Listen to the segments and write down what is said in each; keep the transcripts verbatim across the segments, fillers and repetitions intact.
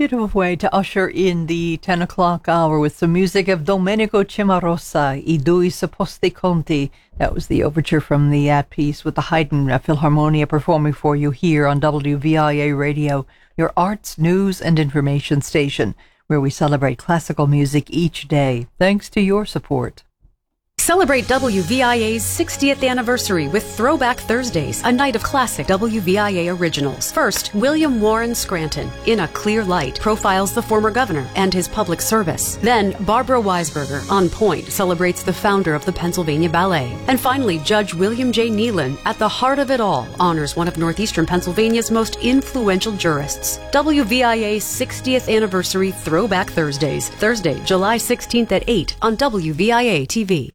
Beautiful way to usher in the ten o'clock hour with some music of Domenico Cimarosa, I due supposti conti. That was the overture from the uh, piece with the Haydn uh, Philharmonia performing for you here on W V I A Radio, your arts, news, and information station, where we celebrate classical music each day, thanks to your support. Celebrate W V I A's sixtieth anniversary with Throwback Thursdays, a night of classic W V I A originals. First, William Warren Scranton, In a Clear Light, profiles the former governor and his public service. Then, Barbara Weisberger, On Point, celebrates the founder of the Pennsylvania Ballet. And finally, Judge William J. Nealon, At the Heart of It All, honors one of northeastern Pennsylvania's most influential jurists. W V I A's sixtieth anniversary Throwback Thursdays, Thursday, July sixteenth at eight on W V I A T V.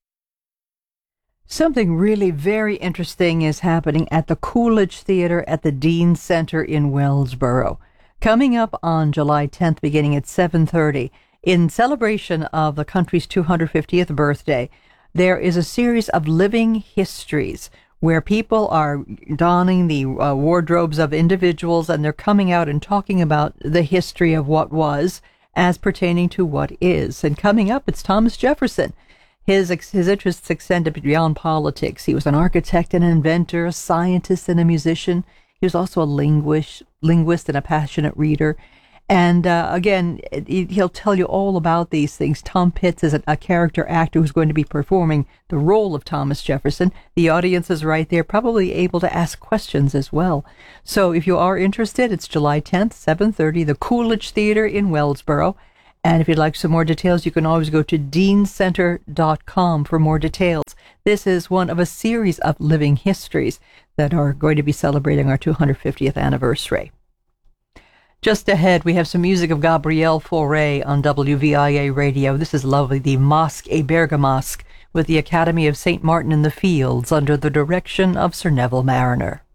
Something really very interesting is happening at the Coolidge Theater at the Dean Center in Wellsboro. Coming up on July tenth, beginning at seven thirty, in celebration of the country's two hundred fiftieth birthday, there is a series of living histories where people are donning the uh, wardrobes of individuals, and they're coming out and talking about the history of what was as pertaining to what is. And coming up, it's Thomas Jefferson. His his interests extended beyond politics. He was an architect and an inventor, a scientist and a musician. He was also a linguist, linguist and a passionate reader. And uh, again, he'll tell you all about these things. Tom Pitts is a, a character actor who's going to be performing the role of Thomas Jefferson. The audience is right there, probably able to ask questions as well. So if you are interested, it's July tenth, seven thirty, the Coolidge Theater in Wellsboro. And if you'd like some more details, you can always go to dean center dot com for more details. This is one of a series of living histories that are going to be celebrating our two hundred fiftieth anniversary. Just ahead, we have some music of Gabriel Fauré on W V I A Radio. This is lovely, the Mosque et Bergamasque with the Academy of Saint Martin in the Fields under the direction of Sir Neville Mariner.